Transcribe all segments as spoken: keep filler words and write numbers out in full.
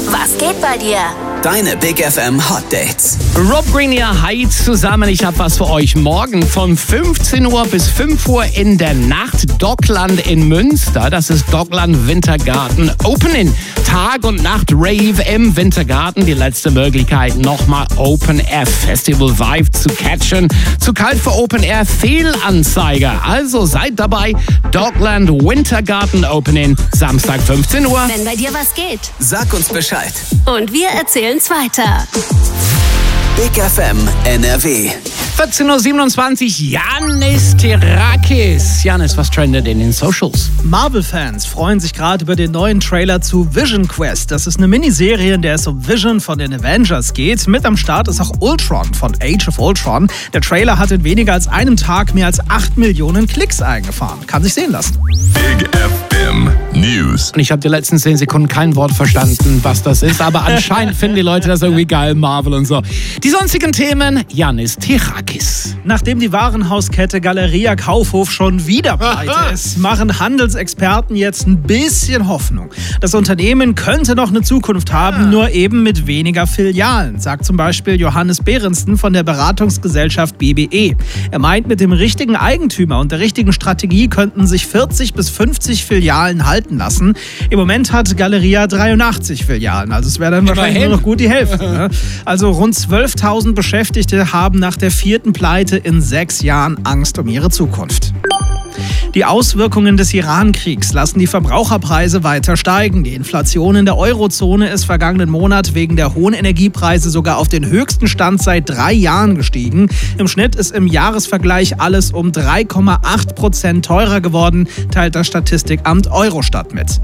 Was geht bei dir? Deine Big F M Hot Dates. Rob Green hier, hi zusammen. Ich habe was für euch. Morgen von fünfzehn Uhr bis fünf Uhr in der Nacht. Dockland in Münster. Das ist Dockland Wintergarten Opening. Tag und Nacht Rave im Wintergarten. Die letzte Möglichkeit, nochmal Open Air Festival Vibe zu catchen. Zu kalt für Open Air Fehlanzeiger. Also seid dabei. Dockland Wintergarten Opening. Samstag fünfzehn Uhr. Wenn bei dir was geht. Sag uns Bescheid. Und wir erzählen's weiter. Big F M N R W. vierzehn Uhr siebenundzwanzig, Yannis Terakis. Yannis, was trendet in den Socials? Marvel-Fans freuen sich gerade über den neuen Trailer zu Vision Quest. Das ist eine Miniserie, in der es um Vision von den Avengers geht. Mit am Start ist auch Ultron von Age of Ultron. Der Trailer hat in weniger als einem Tag mehr als acht Millionen Klicks eingefahren. Kann sich sehen lassen. Big F M News. Und ich habe die letzten zehn Sekunden kein Wort verstanden, was das ist. Aber anscheinend finden die Leute das irgendwie geil, Marvel und so. Die sonstigen Themen, Yannis Terakis. Nachdem die Warenhauskette Galeria Kaufhof schon wieder pleite ist, machen Handelsexperten jetzt ein bisschen Hoffnung. Das Unternehmen könnte noch eine Zukunft haben, nur eben mit weniger Filialen, sagt zum Beispiel Johannes Behrensten von der Beratungsgesellschaft B B E. Er meint, mit dem richtigen Eigentümer und der richtigen Strategie könnten sich vierzig bis fünfzig Filialen halten lassen. Im Moment hat Galeria dreiundachtzig Filialen, also es wäre dann wahrscheinlich Immerhin. nur noch gut die Hälfte. Ne? Also rund zwölftausend Beschäftigte haben nach der vierten Pleite in sechs Jahren Angst um ihre Zukunft. Die Auswirkungen des Iran-Kriegs lassen die Verbraucherpreise weiter steigen. Die Inflation in der Eurozone ist vergangenen Monat wegen der hohen Energiepreise sogar auf den höchsten Stand seit drei Jahren gestiegen. Im Schnitt ist im Jahresvergleich alles um drei Komma acht Prozent teurer geworden, teilt das Statistikamt Eurostat mit.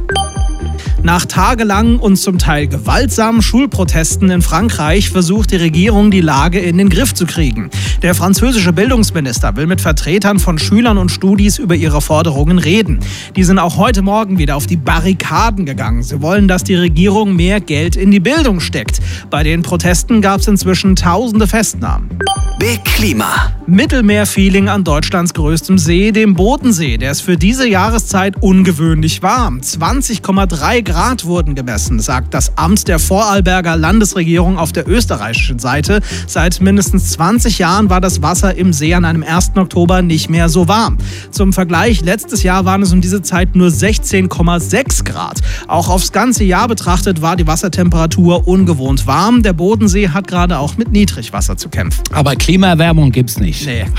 Nach tagelangen und zum Teil gewaltsamen Schulprotesten in Frankreich versucht die Regierung, die Lage in den Griff zu kriegen. Der französische Bildungsminister will mit Vertretern von Schülern und Studis über ihre Forderungen reden. Die sind auch heute Morgen wieder auf die Barrikaden gegangen. Sie wollen, dass die Regierung mehr Geld in die Bildung steckt. Bei den Protesten gab es inzwischen tausende Festnahmen. Big Klima. Mittelmeerfeeling an Deutschlands größtem See, dem Bodensee. Der ist für diese Jahreszeit ungewöhnlich warm. zwanzig Komma drei Grad wurden gemessen, sagt das Amt der Vorarlberger Landesregierung auf der österreichischen Seite. Seit mindestens zwanzig Jahren war das Wasser im See an einem ersten Oktober nicht mehr so warm. Zum Vergleich, letztes Jahr waren es um diese Zeit nur sechzehn Komma sechs Grad. Auch aufs ganze Jahr betrachtet war die Wassertemperatur ungewohnt warm. Der Bodensee hat gerade auch mit Niedrigwasser zu kämpfen. Aber Klimaerwärmung gibt's nicht. Nee.